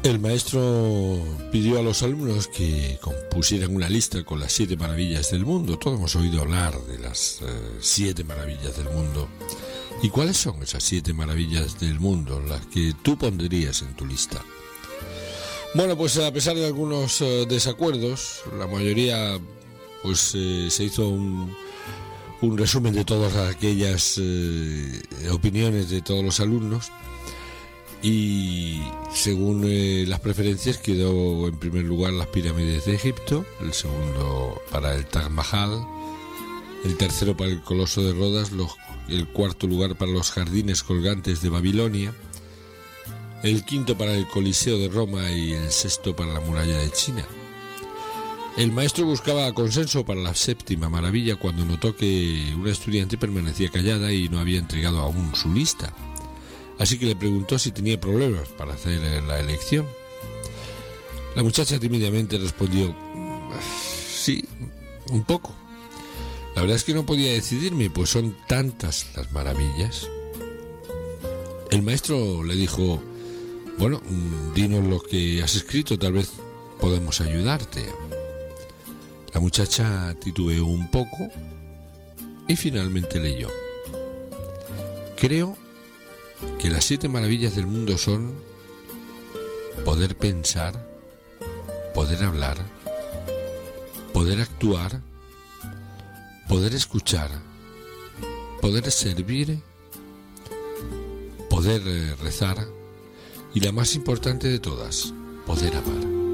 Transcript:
El maestro pidió a los alumnos que compusieran una lista con las 7 maravillas del mundo. Todos hemos oído hablar de las 7 maravillas del mundo. ¿Y cuáles son esas 7 maravillas del mundo, las que tú pondrías en tu lista? Bueno, pues a pesar de algunos desacuerdos, la mayoría pues se hizo un resumen de todas aquellas opiniones de todos los alumnos. Y según las preferencias quedó en primer lugar las pirámides de Egipto, el segundo para el Taj Mahal, el tercero para el Coloso de Rodas, el cuarto lugar para los jardines colgantes de Babilonia, el quinto para el Coliseo de Roma y el sexto para la muralla de China. El maestro buscaba consenso para la séptima maravilla cuando notó que una estudiante permanecía callada y no había entregado aún su lista. Así que le preguntó si tenía problemas para hacer la elección. La muchacha tímidamente respondió: sí, un poco. La verdad es que no podía decidirme, pues son tantas las maravillas. El maestro le dijo: bueno, dinos lo que has escrito, tal vez podemos ayudarte. La muchacha titubeó un poco y finalmente leyó: creo que las 7 maravillas del mundo son poder pensar, poder hablar, poder actuar, poder escuchar, poder servir, poder rezar y la más importante de todas, poder amar.